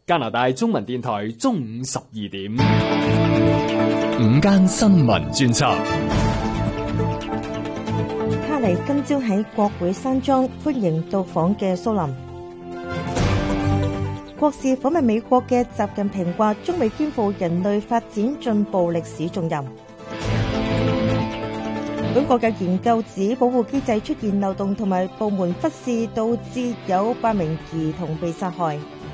加拿大中文電台中午12點， 午間新聞專輯。 卡尼今朝喺國會山莊歡迎到訪嘅蘇林。國事訪問美國嘅習近平話，中美肩負人類發展進步歷史重任。本國嘅研究指保護機制出現漏洞同埋部門忽視，導致有8名兒童被殺害。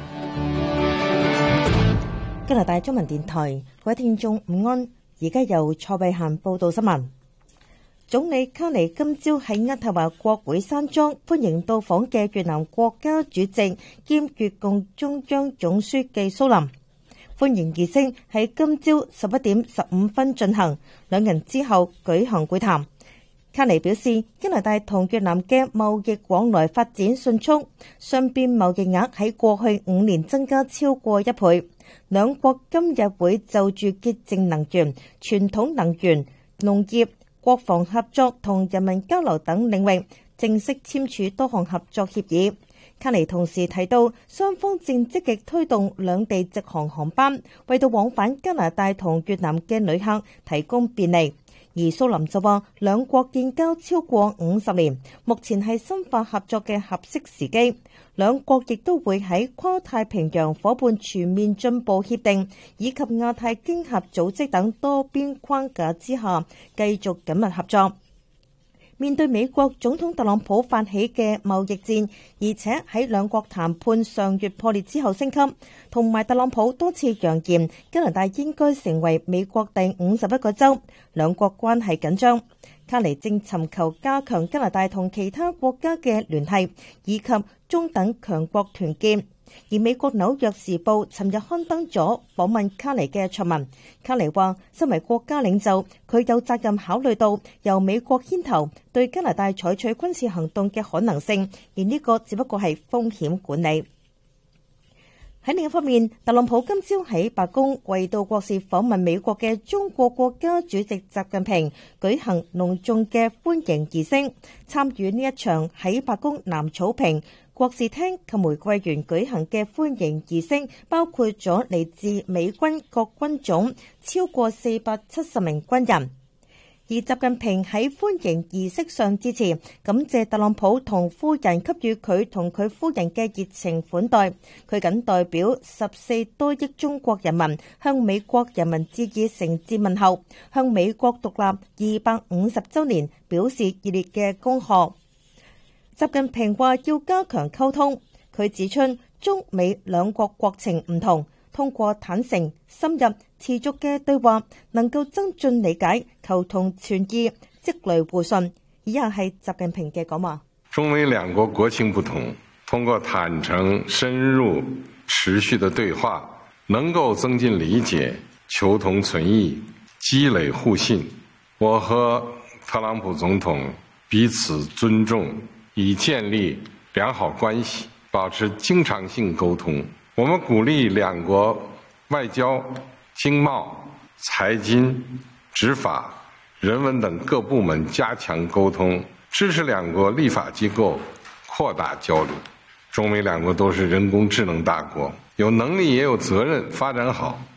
加拿大中文電台，各位聽眾午安，而家由蔡慧嫻報道新聞。總理卡尼今朝喺渥太華國會山莊歡迎到訪嘅越南國家主席兼越共中央總書記蘇林。歡迎儀式喺今朝11點15分進行，兩人之後舉行會談。卡尼表示，加拿大同越南嘅貿易往來發展迅速，雙邊貿易額喺過去5年增加超過1倍。兩國今日會就住潔淨能源、傳統能源、農業、國防合作同人民交流等領域正式簽署多項合作協議。卡尼同時提到，雙方正積極推動兩地直航航班，為到往返加拿大同越南嘅旅客提供便利。而蘇林就話，兩國建交超過50年，目前係深化合作嘅合適時機。兩國亦都會喺跨太平洋夥伴全面進步協定以及亞太經合組織等多邊框架之下繼續緊密合作。面對美國總統特朗普發起嘅貿易戰，而且喺兩國談判上月破裂之後升級，同埋特朗普多次揚言加拿大應該成為美國第51個州，兩國關係緊張。卡尼正尋求加強加拿大同其他國家嘅聯繫，以及中等強國團結。而美國紐約時報尋日刊登咗訪問卡尼嘅卓文。卡尼話，身為國家領袖，佢有責任考慮到由美國牽頭對加拿大採取軍事行動嘅可能性，而呢個只不過係風險管理。喺另一方面，特朗普今朝喺白宮為到國事訪問美國嘅中國國家主席習近平舉行隆重嘅歡迎儀式。參與呢一場喺白宮南草坪國事廳及玫瑰園舉行嘅歡迎儀式，包括咗嚟自美軍各軍種超過470名軍人。而習近平喺歡迎儀式上致辭，感謝特朗普同夫人給予佢同佢夫人嘅熱情款待。佢謹代表14多億中國人民向美國人民致以誠摯問候，向美國獨立250週年表示熱烈嘅恭賀。習近平話要加強溝通，佢指出中美兩國國情唔同，通過坦誠、深入、持續嘅對話，能夠增進理解、求同存異、積累互信。以下係習近平嘅講話。 中美兩國國情不同，通過坦誠、深入、持續的對話，能夠增進理解、求同存異、積累互信。我和特朗普總統彼此尊重，以建立良好關係，保持經常性溝通。我們鼓勵兩國外交、經貿、財經、執法、人文等各部門加強溝通，支持兩國立法機構擴大交流。中美兩國都是人工智能大國，有能力也有責任發展好